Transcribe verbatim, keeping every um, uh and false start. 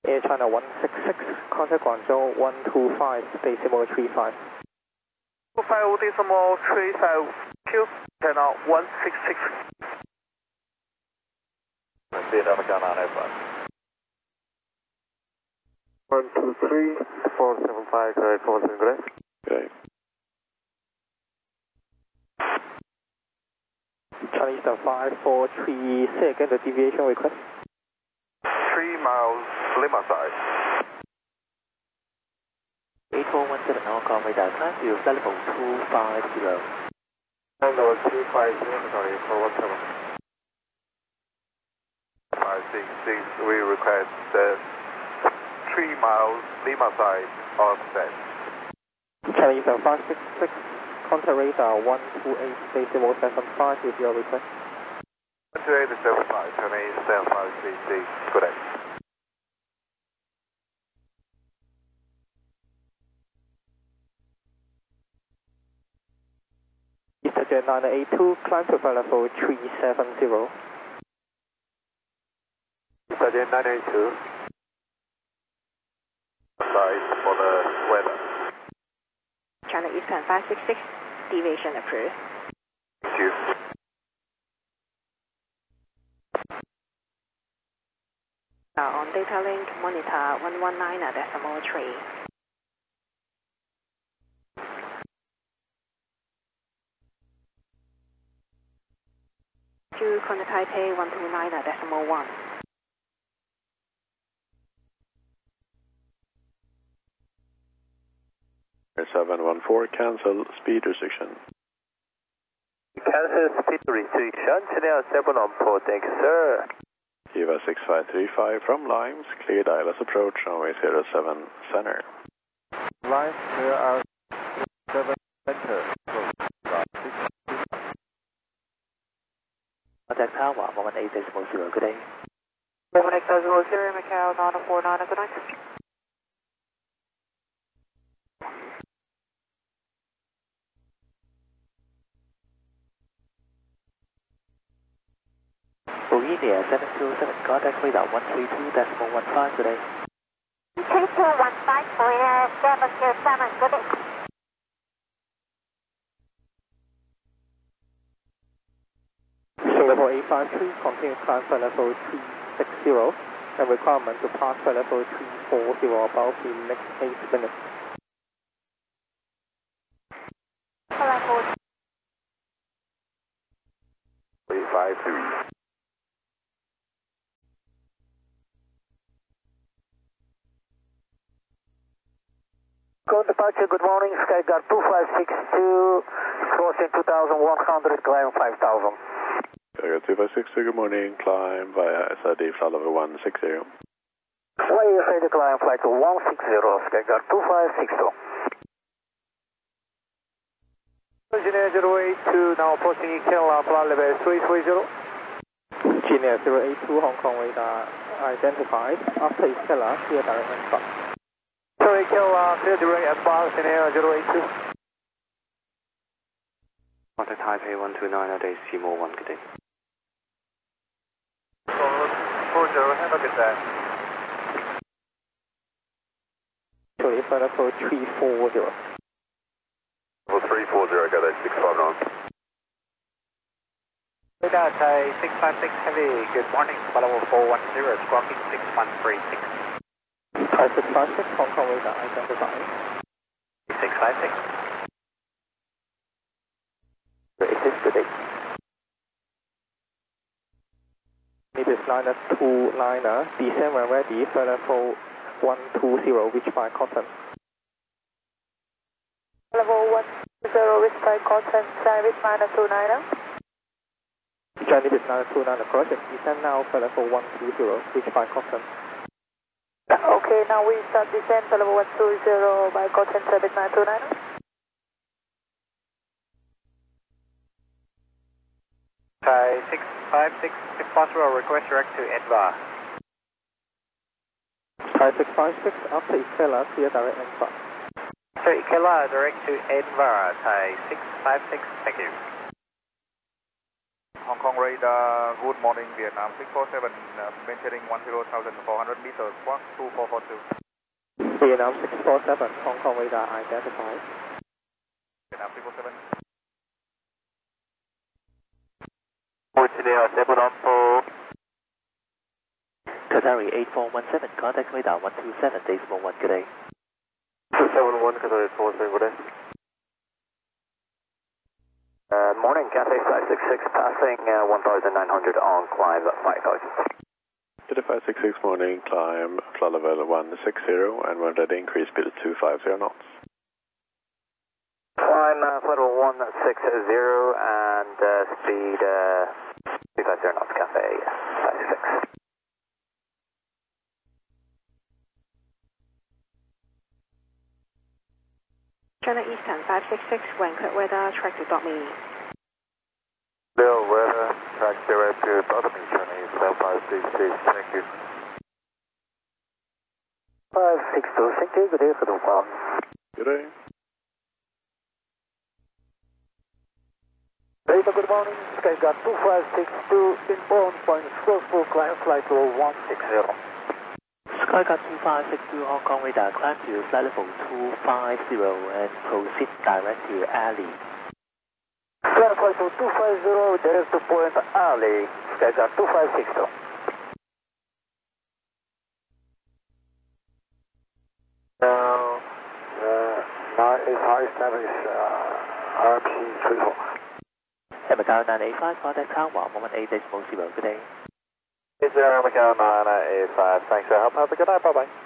Air China one six six, contact Guangzhou one two five, decimal three five. two five decimal three five, Q, China one six six. Vietnam Ghana nine five. one two three, four seven five, correct, four seven, correct? Okay. Chinese five four three, say again the deviation request. three miles, Lima side. eight four one seven Hong Kong radar, climb to level two five zero. Level two five zero, sorry, four one seven. five six six, we request the three miles, Lima side, offset. Chinese five six six, contact radar one two eight, decimal seven five with your request. one two eight seven five, Chinese seven five three six, good day. Easter Jet nine eight two, climb to flight level three seven zero. Easter Jet nine eight two. Side for the weather. China Eastern five six six, deviation approved. Thank you. Uh, on data link, monitor one one nine decimal three. To contact Taipei one two nine decimal one. seven one four, cancel speed restriction. Cancel speed restriction, Channel seven one four, thank you, sir. Kiva six five three five from Limes, clear I L S approach, runway zero seven, center. Limes, clear I L S seven, center. Contact Tower one one eight decimal zero, good day. one one eight decimal zero, Macau nine four nine, good night. India seven two seven, contact radar one three two decimal one five today. three two one five for seven two seven, good day. Singapore eight five three, continue climb flight level three six zero, and requirement to pass flight level three four zero about the next eight minutes. three five three. Go departure, good morning, Skyguard two five six two, crossing two thousand one hundred, climb five thousand. Skyguard two five six two, good morning, climb via S I D flight level one six zero. Y S I D climb flight one six zero, Skyguard two five six two. Engineer zero eight two, now approaching Ikela, flight level three three zero. Engineer zero eight two, Hong Kong radar identified, after Ikela, clear direct and fast. Sorry, Ikela, clear direct and fast, Engineer zero eight two. Contact Taipei one two nine at Seymour one, good day. four zero, have a good day. Sorry, flight level three four zero. Level three four zero, got a six five nine. Radar Thai six five six Heavy, good morning, level four one zero, squawking six one three six. Thai six five six, Hong Kong radar identified. six five six. It is good day. It is liner two liner, descend when ready, flight level one two zero, reach by cotton. Level one zero, reach by cotton, service minus two niner. Journey with nine two nine approaching, descend now flight level one two zero, reach by cotton. Okay, now we start descent to level one two zero by cotton, service nine two niner. Thai six five six, if possible, request direct to Edva. Thai six five six, after Ikela, clear direct and fast. So Ikela, direct to Edinburgh, Thai six five six, thank you. Hong Kong radar, good morning, Vietnam six four seven, uh, maintaining one zero four hundred meters, squawk two four four two. Vietnam six four seven, Hong Kong radar identified. Vietnam six four seven. Qatari eight four one seven, contact radar one two seven, decimal one, good day. two seven one, Qatari eight four seven, good day. Uh, morning, Cathay five six six, passing uh, one thousand nine hundred on climb at five thousand. Cathay five six six morning, climb flight level one sixty and we're ready increase speed to two fifty knots. Climb uh, flight level one sixty and uh, speed uh, two fifty knots, Cathay five six six. China Eastern five six six, Vancouver weather, track to dot me. Bill weather, track direct to dot me, China Eastern five six six, thank you. five six two, thank you, good day for the one. Good day. Data, good morning, Skyguard two five six two, inbound point four four, climb flight level one sixty. Skyguard two five six two, Hong Kong radar, climb to flight level two fifty and proceed direct to alley. Climb flight level two fifty, direct to point alley, Skyguard two five six two. Now, uh, now is highest time is uh, R P three four. At Macau nine eight five, contact Tower one one eight decimal zero, good day. Is there Macau nine eight five, thanks for help, have a good night, bye bye.